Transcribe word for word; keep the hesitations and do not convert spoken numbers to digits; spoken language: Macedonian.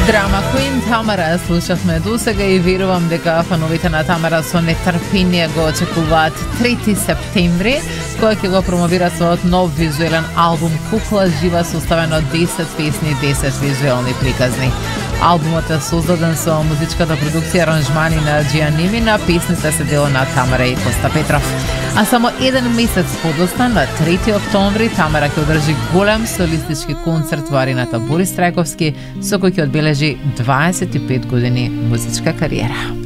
Драма Queen Тамара слушавме досега и верувам дека фановите на Тамара со нетрпение го очекуваат трети септември, кој ќе го промовира својот нов визуелен албум Кукла жива, составен од десет песни, десет визуелни приказни. Албумот е создаден со музичката продукција и аранжмани на Джијаними, на песните се дел на Тамара и Коста Петров. А само еден месец подоцна, на трети октомври, Тамара ќе одржи голем солистички концерт во арената Борис Трајковски, со кој ќе одбележи дваесет и пет години музичка кариера.